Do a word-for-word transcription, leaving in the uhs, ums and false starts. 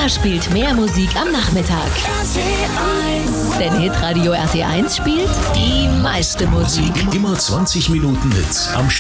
Wer spielt mehr Musik am Nachmittag? R T eins. Denn Hitradio R T eins spielt die meiste Musik. Immer zwanzig Minuten Hits am Stück.